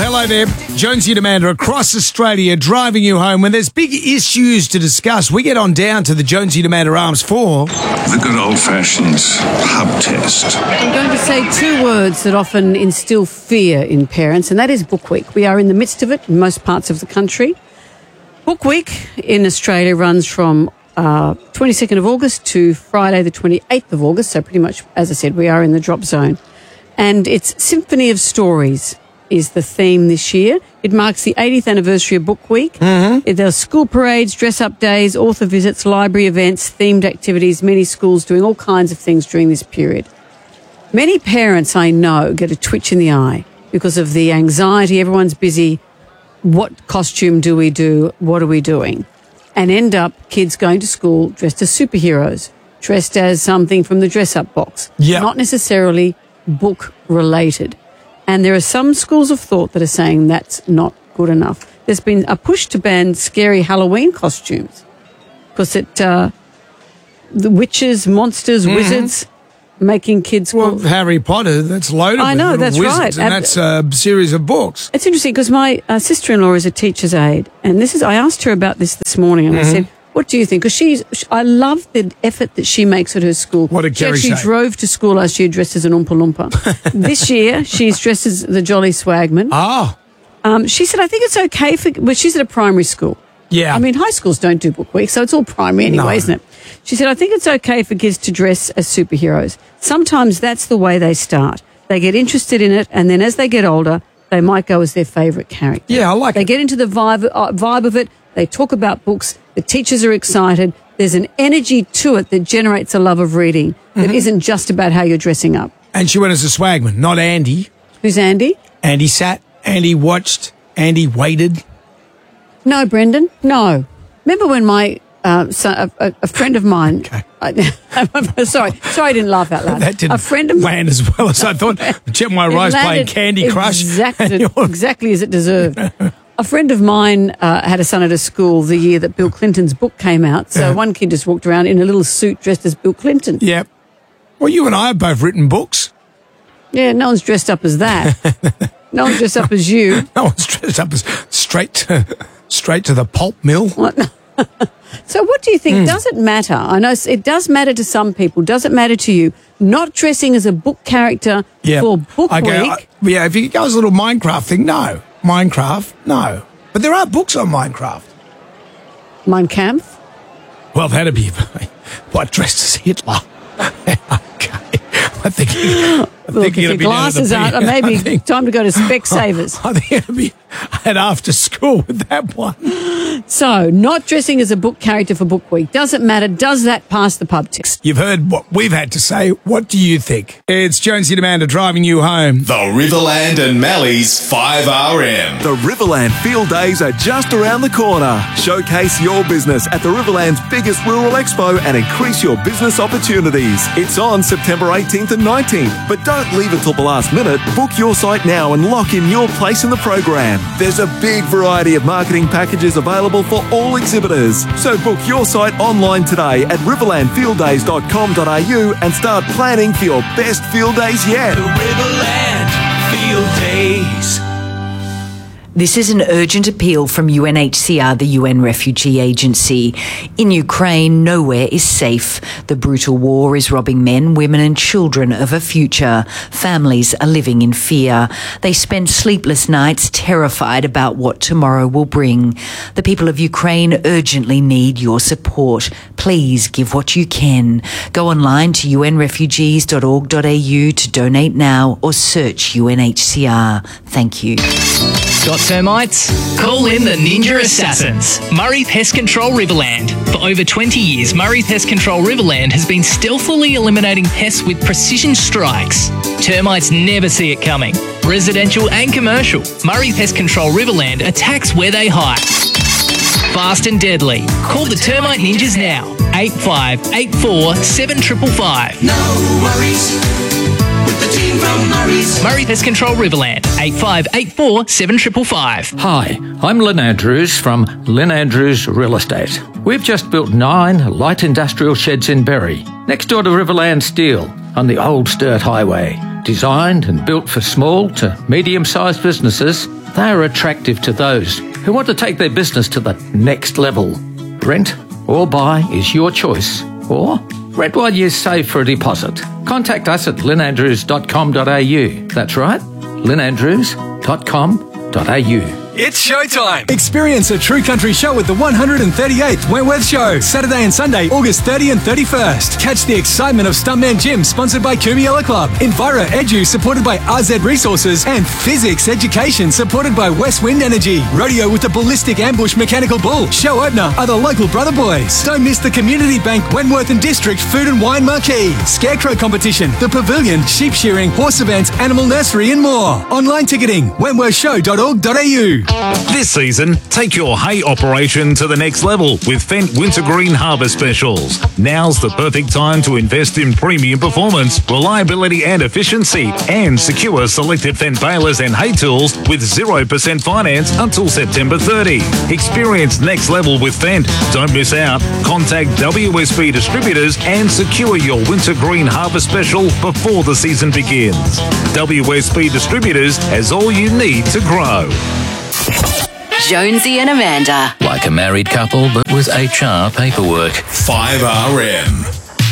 Hello there. Jonesy and Amanda across Australia driving you home. When there's big issues to discuss, we get on down to the Jonesy and Amanda Arms for the good old-fashioned pub test. I'm going to say two words that often instill fear in parents, and that is Book Week. We are in the midst of it in most parts of the country. Book Week in Australia runs from 22nd of August to Friday the 28th of August, so pretty much, as I said, we are in the drop zone. And it's Symphony of Stories is the theme this year. It marks the 80th anniversary of Book Week. Mm-hmm. There are school parades, dress-up days, author visits, library events, themed activities, many schools doing all kinds of things during this period. Many parents, I know, get a twitch in the eye because of the anxiety. Everyone's busy. What costume do we do? What are we doing? And end up kids going to school dressed as superheroes, dressed as something from the dress-up box. Yep. Not necessarily book-related. And there are some schools of thought that are saying that's not good enough. There's been a push to ban scary Halloween costumes because the witches, monsters, wizards, making kids... Well, Harry Potter, that's loaded I know, with that's wizards, right. And that's a series of books. It's interesting because my sister-in-law is a teacher's aide, and I asked her about this morning, and I said, what do you think? Because I love the effort that she makes at her school. What did Kerry She say? actually drove to school last year dressed as an Oompa Loompa. This year, she's dressed as the Jolly Swagman. Oh. She said, I think it's okay well, she's at a primary school. Yeah. I mean, high schools don't do Book Week, so it's all primary anyway, isn't it? She said, I think it's okay for kids to dress as superheroes. Sometimes that's the way they start. They get interested in it, and then as they get older, they might go as their favourite character. Yeah, I like it. They get into the vibe of it. They talk about books. The teachers are excited. There's an energy to it that generates a love of reading that isn't just about how you're dressing up. And she went as a swagman, not Andy. Who's Andy? Andy sat, Andy watched, Andy waited. No, Brendan, no. Remember when my son, a friend of mine... Okay. Sorry, I didn't laugh out loud. That didn't a friend of land as well as I thought. Jet My Rice playing Candy Crush. Exactly as it deserved. A friend of mine had a son at a school the year that Bill Clinton's book came out. So one kid just walked around in a little suit dressed as Bill Clinton. Yep. Well, you and I have both written books. Yeah, no one's dressed up as that. No one's dressed up as you. No one's dressed up as straight to the pulp mill. So what do you think? Does it matter? I know it does matter to some people. Does it matter to you? Not dressing as a book character for Book Week? If you go as a little Minecraft thing, no. Minecraft, no. But there are books on Minecraft. Mein Kampf? Well, that'd be what, dressed as Hitler. Okay. I think Look, if your glasses aren't, maybe time to go to Specsavers. I think it'll be at after school with that one. So, not dressing as a book character for Book Week. Does it matter? Does that pass the pub test? You've heard what we've had to say. What do you think? It's Jonesy and Amanda driving you home. The Riverland and Mally's 5RM. The Riverland Field Days are just around the corner. Showcase your business at the Riverland's biggest rural expo and increase your business opportunities. It's on September 18th and 19th, but don't leave until the last minute. Book your site now and lock in your place in the program. There's a big variety of marketing packages available for all exhibitors. So book your site online today at riverlandfielddays.com.au and start planning for your best field days yet. The Riverland Field Days. This is an urgent appeal from UNHCR, the UN Refugee Agency. In Ukraine, nowhere is safe. The brutal war is robbing men, women and children of a future. Families are living in fear. They spend sleepless nights terrified about what tomorrow will bring. The people of Ukraine urgently need your support. Please give what you can. Go online to unrefugees.org.au to donate now or search UNHCR. Thank you. Got termites? Call in the Ninja Assassins. Murray Pest Control Riverland. For over 20 years, Murray Pest Control Riverland has been stealthily eliminating pests with precision strikes. Termites never see it coming. Residential and commercial, Murray Pest Control Riverland attacks where they hide. Fast and deadly. Call the Termite Ninjas now. 8584 7555. No worries with the team from Murray's. Murray Pest Control Riverland. 8584 7555. Hi, I'm Lynn Andrews from Lynn Andrews Real Estate. We've just built 9 light industrial sheds in Berry, next door to Riverland Steel on the Old Sturt Highway. Designed and built for small to medium-sized businesses, They are attractive to those who want to take their business to the next level. Rent or buy is your choice. Or rent while you save for a deposit. Contact us at lynandrews.com.au. That's right, lynandrews.com.au. It's showtime! Experience a true country show at the 138th Wentworth Show, Saturday and Sunday, August 30 and 31st. Catch the excitement of Stuntman Gym, sponsored by Kumiela Club, Enviro Edu, supported by RZ Resources, and Physics Education, supported by West Wind Energy. Rodeo with the Ballistic Ambush Mechanical Bull. Show opener are the local Brother Boys. Don't miss the Community Bank Wentworth and District Food and Wine Marquee, Scarecrow Competition, the Pavilion, Sheep Shearing, Horse Events, Animal Nursery, and more. Online ticketing, wentworthshow.org.au. This season, take your hay operation to the next level with Fendt Wintergreen Harvest Specials. Now's the perfect time to invest in premium performance, reliability and efficiency, and secure selected Fendt balers and hay tools with 0% finance until September 30. Experience next level with Fendt. Don't miss out. Contact WSB Distributors and secure your Wintergreen Harvest Special before the season begins. WSB Distributors has all you need to grow. Jonesy and Amanda. Like a married couple, but with HR paperwork. 5RM.